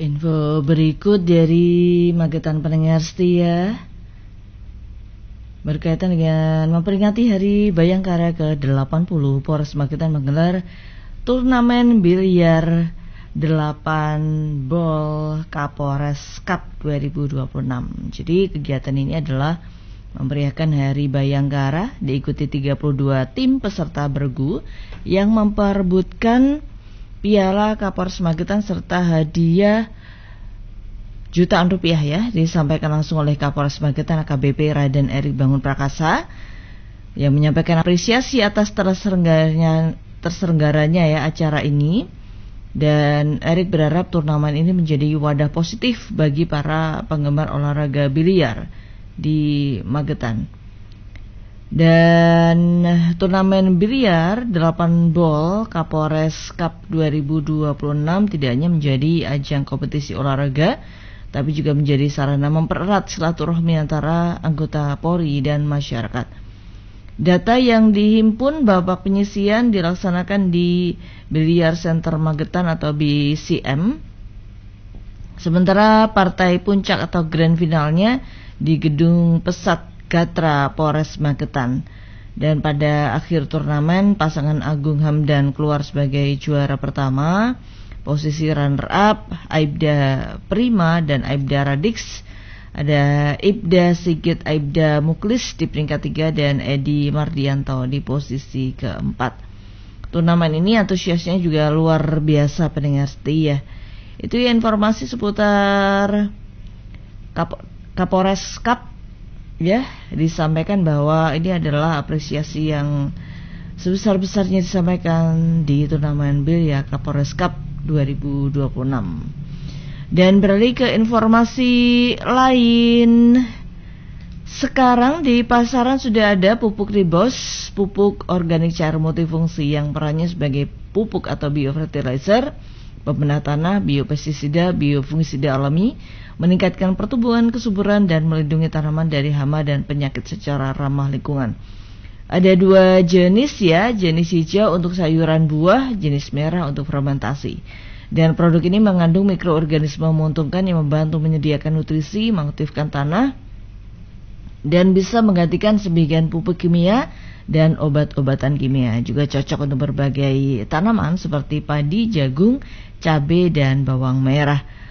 Info berikut dari Magetan pendengar setia berkaitan dengan memperingati Hari Bayangkara ke-80, Polres Magetan menggelar turnamen biliar 8 Ball Kapolres Cup 2026. Jadi kegiatan ini adalah memeriahkan Hari Bayangkara, diikuti 32 tim peserta bergu yang memperebutkan Piala Kapolres Magetan serta hadiah jutaan rupiah ya, disampaikan langsung oleh Kapolres Magetan AKBP Raden Erik Bangun Prakasa yang menyampaikan apresiasi atas terselenggaranya ya acara ini. Dan Erik berharap turnamen ini menjadi wadah positif bagi para penggemar olahraga biliar di Magetan. Dan turnamen biliar 8 Ball Kapolres Cup 2026 tidak hanya menjadi ajang kompetisi olahraga, tapi juga menjadi sarana mempererat silaturahmi antara anggota Polri dan masyarakat. Data yang dihimpun babak penyisian dilaksanakan di Biliar Center Magetan atau BCM, sementara partai puncak atau grand finalnya di Gedung Pesat Gatra Polres Magetan. Dan pada akhir turnamen pasangan Agung Hamdan keluar sebagai juara pertama. Posisi runner up Aibda Prima dan Aibda Radix. Ada Ibda Sigit Aibda Muklis di peringkat 3 dan Edi Mardianto di posisi keempat. Turnamen ini antusiasnya juga luar biasa pendengar setia. Itu ya informasi seputar Kapolres Cup. Ya, disampaikan bahwa ini adalah apresiasi yang sebesar-besarnya disampaikan di turnamen biliar Kapolres Cup 2026. Dan beralih ke informasi lain. Sekarang di pasaran sudah ada pupuk Ribos, pupuk organik cair multifungsi yang perannya sebagai pupuk atau biofertilizer, pembedah tanah, biopestisida, biofungisida alami, meningkatkan pertumbuhan, kesuburan, dan melindungi tanaman dari hama dan penyakit secara ramah lingkungan. Ada 2 jenis ya, jenis hijau untuk sayuran buah, jenis merah untuk fermentasi. Dan produk ini mengandung mikroorganisme menguntungkan yang membantu menyediakan nutrisi, mengaktifkan tanah, dan bisa menggantikan sebagian pupuk kimia dan obat-obatan kimia. Juga cocok untuk berbagai tanaman seperti padi, jagung, cabai, dan bawang merah.